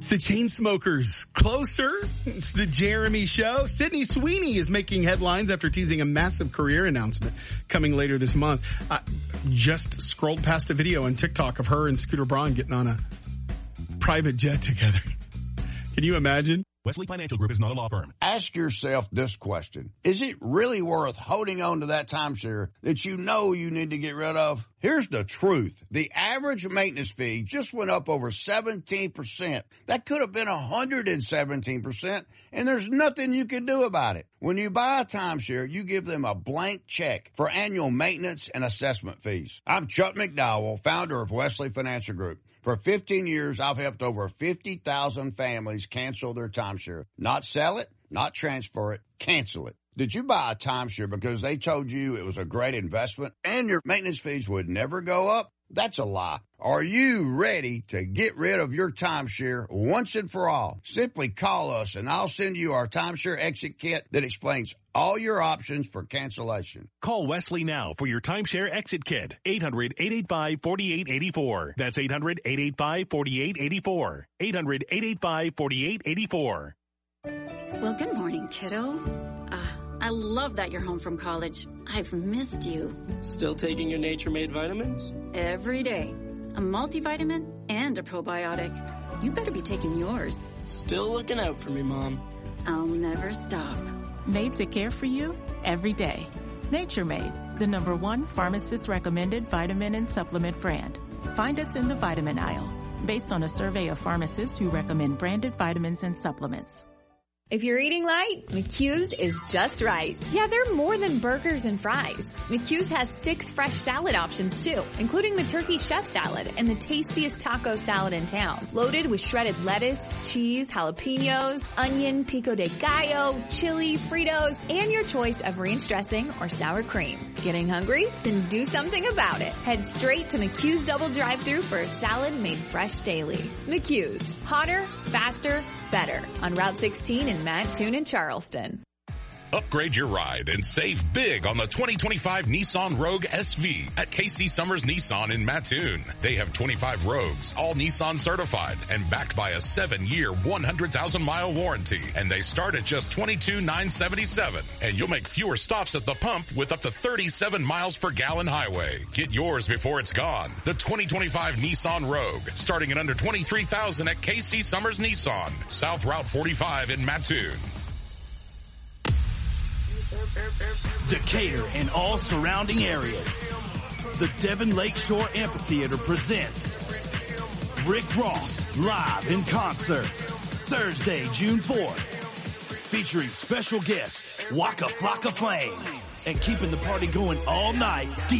It's the Chainsmokers. Closer. It's the Jeremy Show. Sydney Sweeney is making headlines after teasing a massive career announcement coming later this month. Just scrolled past a video on TikTok of her and Scooter Braun getting on a private jet together. Can you imagine? Wesley Financial Group is not a law firm. Ask yourself this question. Is it really worth holding on to that timeshare that you know you need to get rid of? Here's the truth. The average maintenance fee just went up over 17%. That could have been 117%, and there's nothing you can do about it. When you buy a timeshare, you give them a blank check for annual maintenance and assessment fees. I'm Chuck McDowell, founder of Wesley Financial Group. For 15 years, I've helped over 50,000 families cancel their timeshare. Not sell it, not transfer it, cancel it. Did you buy a timeshare because they told you it was a great investment and your maintenance fees would never go up? That's a lie. Are you ready to get rid of your timeshare once and for all? Simply call us and I'll send you our timeshare exit kit that explains all your options for cancellation. Call Wesley now for your timeshare exit kit. 800-885-4884. That's 800-885-4884. 800-885-4884. Well, good morning, kiddo. I love that you're home from college. I've missed you. Still taking your Nature Made vitamins? Every day. A multivitamin and a probiotic. You better be taking yours. Still looking out for me, Mom. I'll never stop. Made to care for you every day. Nature Made, the #1 pharmacist-recommended vitamin and supplement brand. Find us in the vitamin aisle, based on a survey of pharmacists who recommend branded vitamins and supplements. If you're eating light, McHugh's is just right. Yeah, they're more than burgers and fries. McHugh's has 6 fresh salad options too, including the turkey chef salad and the tastiest taco salad in town. Loaded with shredded lettuce, cheese, jalapenos, onion, pico de gallo, chili, Fritos, and your choice of ranch dressing or sour cream. Getting hungry? Then do something about it. Head straight to McHugh's Double Drive-Thru for a salad made fresh daily. McHugh's. Hotter, faster, better. On Route 16 in Mattoon and Charleston. Upgrade your ride and save big on the 2025 Nissan Rogue SV at KC Summers Nissan in Mattoon. They have 25 Rogues, all Nissan certified and backed by a 7-year, 100,000-mile warranty. And they start at just $22,977. And you'll make fewer stops at the pump with up to 37 miles per gallon highway. Get yours before it's gone. The 2025 Nissan Rogue, starting at under $23,000 at KC Summers Nissan, South Route 45 in Mattoon. Decatur and all surrounding areas. The Devon Lakeshore Amphitheater presents Rick Ross live in concert Thursday, June 4th, featuring special guest Waka Flocka Flame, and keeping the party going all night.